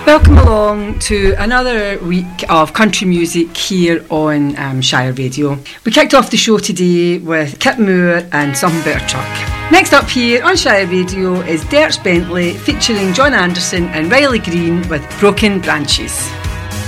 Welcome along to another week of country music here on Shire Radio. We kicked off the show today with Kip Moore and Something About a Truck. Next up here on Shire Radio is Dirks Bentley featuring John Anderson and Riley Green with Broken Branches.